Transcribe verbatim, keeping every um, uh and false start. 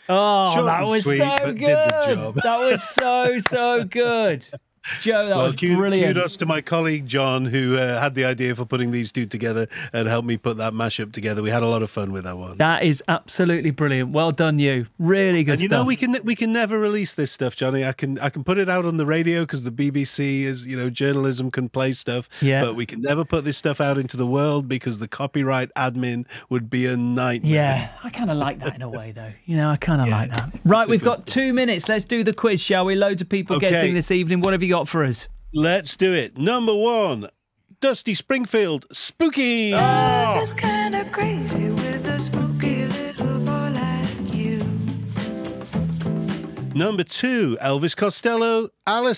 Oh, Short that and was sweet, so but did the good. job. That was so, so good. Joe, that well, was kud- brilliant. kudos to my colleague John, who uh, had the idea for putting these two together and helped me put that mashup together. We had a lot of fun with that one. That is absolutely brilliant. Well done, you. Really good and you stuff. know we can we can never release this stuff, Johnny. I can I can put it out on the radio because the B B C is, you know, journalism can play stuff. Yeah. But we can never put this stuff out into the world because the copyright admin would be a nightmare. Yeah, I kind of like that in a way, though. You know, I kind of Yeah, like that. Right, we've good got two minutes. Let's do the quiz, shall we? Loads of people Okay. guessing this evening. What have you got for us? Let's do it. Number one, Dusty Springfield, Spooky. Oh. It's kind of crazy with a spooky little boy like you. Number two, Elvis Costello, Alice